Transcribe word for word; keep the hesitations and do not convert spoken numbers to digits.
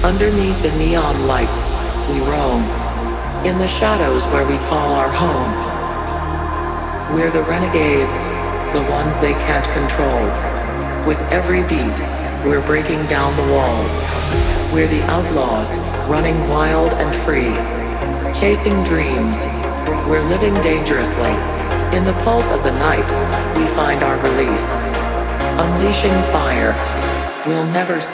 Underneath the neon lights, we roam. In the shadows where we call our home. We're the renegades, the ones they can't control. With every beat, we're breaking down the walls. We're the outlaws, running wild and free. Chasing dreams, we're living dangerously. In the pulse of the night, we find our release. Unleashing fire, we'll never